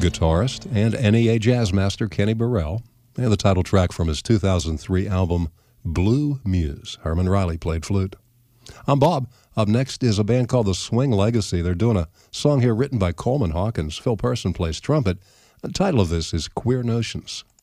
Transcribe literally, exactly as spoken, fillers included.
guitarist and N E A jazz master Kenny Burrell, and the title track from his two thousand three album, Blue Muse. Herman Riley played flute. I'm Bob. Up next is a band called The Swing Legacy. They're doing a song here written by Coleman Hawkins. Phil Person plays trumpet. The title of this is Queer Notions.